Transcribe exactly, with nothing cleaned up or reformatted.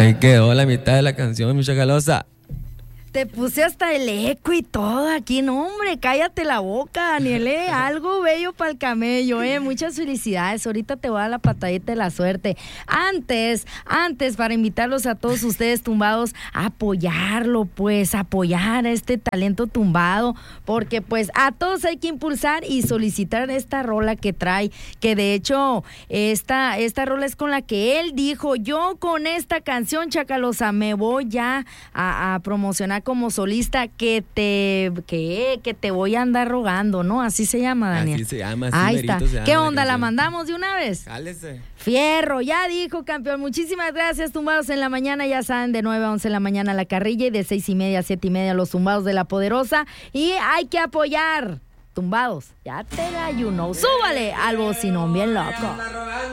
Ahí quedó la mitad de la canción, mi chacalosa. Te puse hasta el eco y todo aquí, no hombre, cállate la boca, Daniel, ¿eh? Algo bello para el camello, ¿eh? Muchas felicidades, ahorita te voy a dar la patadita de la suerte. Antes, antes, para invitarlos a todos ustedes tumbados a apoyarlo, pues, apoyar a este talento tumbado, porque pues a todos hay que impulsar y solicitar esta rola que trae, que de hecho, esta, esta rola es con la que él dijo, yo con esta canción, Chacalosa, me voy ya a, a promocionar como solista, que te que, que te voy a andar rogando, ¿no? Así se llama, Daniel. Así se llama, así Ahí está. se llama. ¿Qué onda? La, ¿La mandamos de una vez? Cálese. Fierro, ya dijo, campeón. Muchísimas gracias, tumbados en la mañana. Ya saben, de nueve a once de la mañana la carrilla y de seis y media a siete y media los tumbados de la poderosa. Y hay que apoyar. Tumbados, ya te la you know. Súbale al bocinón bien loco.